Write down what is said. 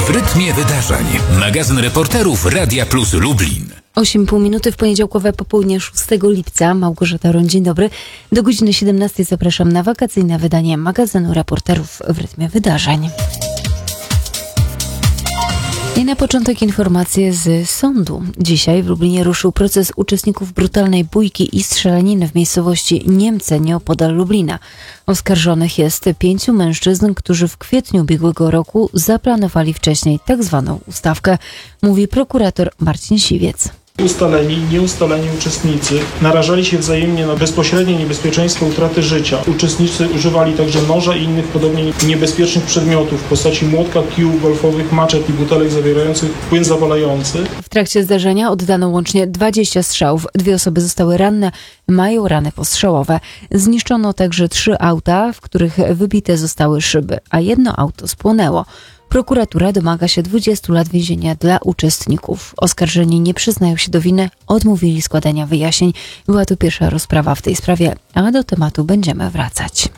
W rytmie wydarzeń. Magazyn reporterów Radia Plus Lublin. 8,5 minuty w poniedziałkowe popołudnie 6 lipca. Małgorzata Roń, dzień dobry. Do godziny 17 zapraszam na wakacyjne wydanie magazynu reporterów w rytmie wydarzeń. I na początek informacje z sądu. Dzisiaj w Lublinie ruszył proces uczestników brutalnej bójki i strzelaniny w miejscowości Niemce nieopodal Lublina. Oskarżonych jest 5 mężczyzn, którzy w kwietniu ubiegłego roku zaplanowali wcześniej tzw. ustawkę, mówi prokurator Marcin Siwiec. Ustaleni i nieustaleni uczestnicy narażali się wzajemnie na bezpośrednie niebezpieczeństwo utraty życia. Uczestnicy używali także noża i innych podobnie niebezpiecznych przedmiotów w postaci młotka, kijów golfowych, maczet i butelek zawierających płyn zapalający. W trakcie zdarzenia oddano łącznie 20 strzałów. 2 osoby zostały ranne, mają rany postrzałowe. Zniszczono także 3 auta, w których wybite zostały szyby, a 1 auto spłonęło. Prokuratura domaga się 20 lat więzienia dla uczestników. Oskarżeni nie przyznają się do winy, odmówili składania wyjaśnień. Była to pierwsza rozprawa w tej sprawie, a do tematu będziemy wracać.